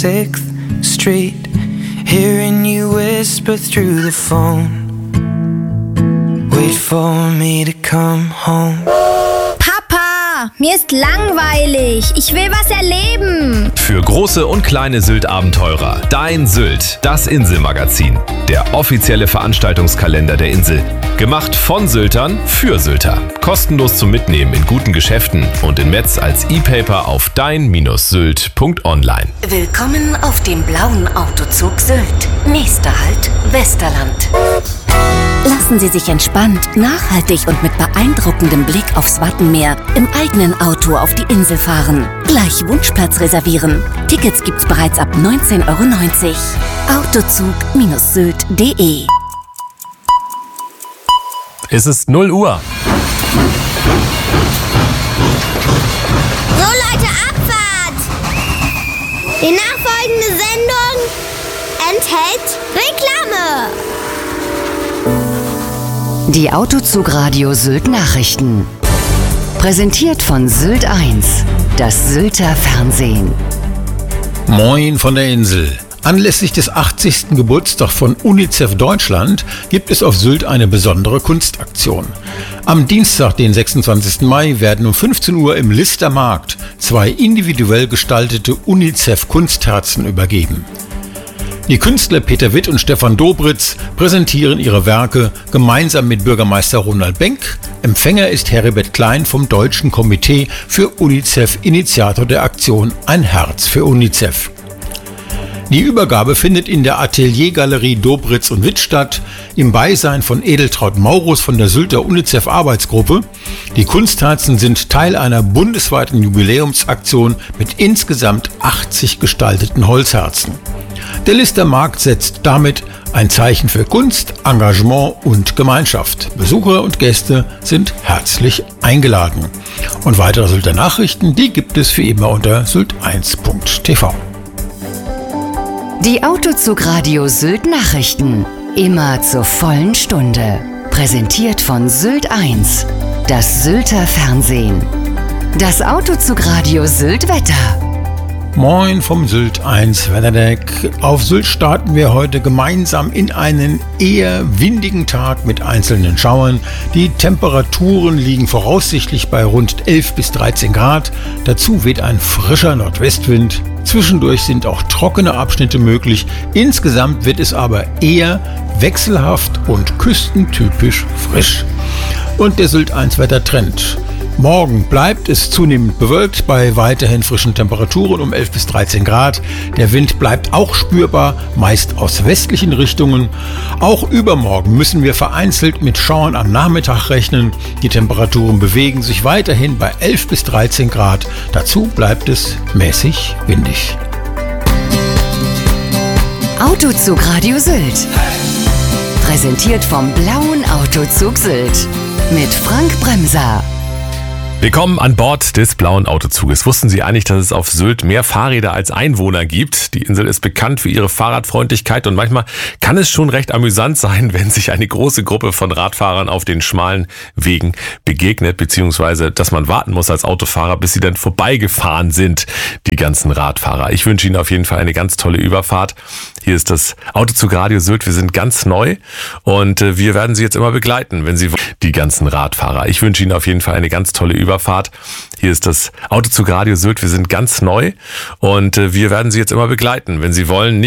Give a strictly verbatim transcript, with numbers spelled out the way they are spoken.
sixth Street, hearing you whisper through the phone. Wait for me to come home. Papa, mir ist langweilig. Ich will was erleben. Für große und kleine Sylt-Abenteurer. Dein Sylt, das Inselmagazin. Der offizielle Veranstaltungskalender der Insel. Gemacht von Syltern für Sylter. Kostenlos zum Mitnehmen in guten Geschäften und in Metz als E-Paper auf dein Sylt punkt online. Willkommen auf dem blauen Autozug Sylt. Nächster Halt, Westerland. Lassen Sie sich entspannt, nachhaltig und mit beeindruckendem Blick aufs Wattenmeer im eigenen Auto auf die Insel fahren. Gleich Wunschplatz reservieren. Tickets gibt's bereits ab neunzehn Euro neunzig. Autozug Sylt punkt de. Es ist null Uhr. So Leute, Abfahrt! Die nachfolgende Sendung enthält Reklame. Die Autozugradio Sylt Nachrichten. Präsentiert von Sylt eins, das Sylter Fernsehen. Moin von der Insel. Anlässlich des achtzigsten Geburtstags von UNICEF Deutschland gibt es auf Sylt eine besondere Kunstaktion. Am Dienstag, den sechsundzwanzigsten Mai, werden um fünfzehn Uhr im Lister Markt zwei individuell gestaltete UNICEF-Kunstherzen übergeben. Die Künstler Peter Witt und Stefan Dobritz präsentieren ihre Werke gemeinsam mit Bürgermeister Ronald Benck. Empfänger ist Heribert Klein vom Deutschen Komitee für UNICEF, Initiator der Aktion Ein Herz für UNICEF. Die Übergabe findet in der Ateliergalerie Dobritz und Witt statt, im Beisein von Edeltraud Maurus von der Sylter UNICEF-Arbeitsgruppe. Die Kunstherzen sind Teil einer bundesweiten Jubiläumsaktion mit insgesamt achtzig gestalteten Holzherzen. Der Lister Markt setzt damit ein Zeichen für Kunst, Engagement und Gemeinschaft. Besucher und Gäste sind herzlich eingeladen. Und weitere Sylter Nachrichten, die gibt es wie immer unter sylt eins punkt t v. Die Autozugradio Sylt Nachrichten. Immer zur vollen Stunde. Präsentiert von Sylt eins, das Sylter Fernsehen. Das Autozugradio Sylt Wetter. Moin vom Sylt eins Wetterdeck. Auf Sylt starten wir heute gemeinsam in einen eher windigen Tag mit einzelnen Schauern. Die Temperaturen liegen voraussichtlich bei rund elf bis dreizehn Grad. Dazu weht ein frischer Nordwestwind. Zwischendurch sind auch trockene Abschnitte möglich. Insgesamt wird es aber eher wechselhaft und küstentypisch frisch. Und der Sylt eins Wettertrend. Morgen bleibt es zunehmend bewölkt bei weiterhin frischen Temperaturen um elf bis dreizehn Grad. Der Wind bleibt auch spürbar, meist aus westlichen Richtungen. Auch übermorgen müssen wir vereinzelt mit Schauern am Nachmittag rechnen. Die Temperaturen bewegen sich weiterhin bei elf bis dreizehn Grad. Dazu bleibt es mäßig windig. Autozugradio Sylt. Präsentiert vom blauen Autozug Sylt. Mit Frank Bremser. Willkommen an Bord des blauen Autozuges. Wussten Sie eigentlich, dass es auf Sylt mehr Fahrräder als Einwohner gibt? Die Insel ist bekannt für ihre Fahrradfreundlichkeit und manchmal kann es schon recht amüsant sein, wenn sich eine große Gruppe von Radfahrern auf den schmalen Wegen begegnet, beziehungsweise dass man warten muss als Autofahrer, bis sie dann vorbeigefahren sind, die ganzen Radfahrer. Ich wünsche Ihnen auf jeden Fall eine ganz tolle Überfahrt. Hier ist das Autozugradio Sylt. Wir sind ganz neu und wir werden Sie jetzt immer begleiten, wenn Sie die ganzen Radfahrer. Ich wünsche Ihnen auf jeden Fall eine ganz tolle Überfahrt. Hier ist das Autozugradio Sylt. Wir sind ganz neu und wir werden Sie jetzt immer begleiten, wenn Sie wollen.